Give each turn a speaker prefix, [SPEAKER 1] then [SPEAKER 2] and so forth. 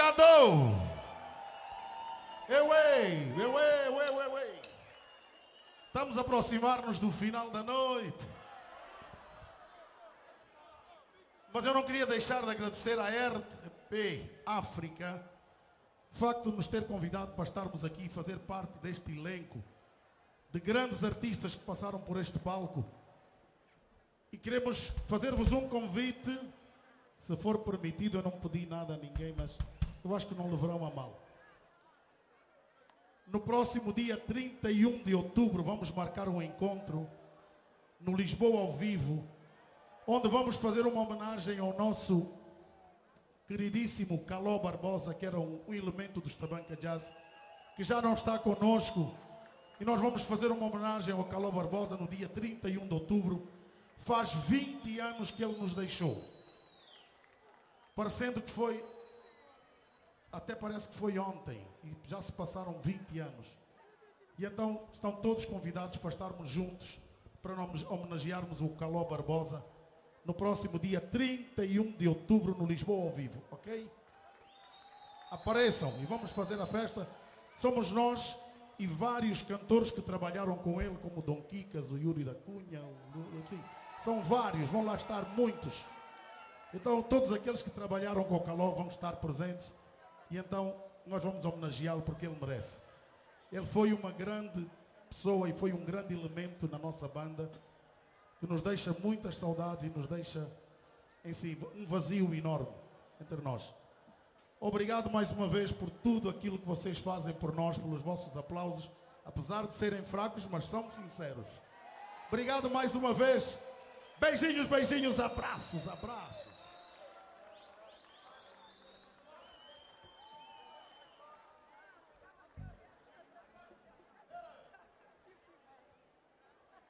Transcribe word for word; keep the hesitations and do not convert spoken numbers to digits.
[SPEAKER 1] Obrigado! Eu, ei, eu, ei, eu, ei, eu, ei. Estamos a aproximar-nos do final da noite. Mas eu não queria deixar de agradecer à R T P África o facto de nos ter convidado para estarmos aqui e fazer parte deste elenco de grandes artistas que passaram por este palco. E queremos fazer-vos um convite, se for permitido. Eu não pedi nada a ninguém, mas eu acho que não levarão a mal. No próximo dia trinta e um de outubro vamos marcar um encontro no Lisboa ao vivo, onde vamos fazer uma homenagem ao nosso queridíssimo Caló Barbosa, que era um, um elemento dos Tabanca Jazz, que já não está conosco. E nós vamos fazer uma homenagem ao Caló Barbosa no dia trinta e um de outubro. Faz vinte anos que ele nos deixou. Parecendo que foi, até parece que foi ontem, e já se passaram vinte anos. E então estão todos convidados para estarmos juntos, para nós homenagearmos o Caló Barbosa, no próximo dia trinta e um de outubro no Lisboa ao vivo, ok? Apareçam e vamos fazer a festa. Somos nós e vários cantores que trabalharam com ele, como o Dom Quicas, o Yuri da Cunha, o, assim, são vários, vão lá estar muitos. Então todos aqueles que trabalharam com o Caló vão estar presentes e então nós vamos homenageá-lo porque ele merece. Ele foi uma grande pessoa e foi um grande elemento na nossa banda, que nos deixa muitas saudades e nos deixa em si um vazio enorme entre nós. Obrigado mais uma vez por tudo aquilo que vocês fazem por nós, pelos vossos aplausos, apesar de serem fracos, mas são sinceros. Obrigado mais uma vez. Beijinhos, beijinhos, abraços, abraços.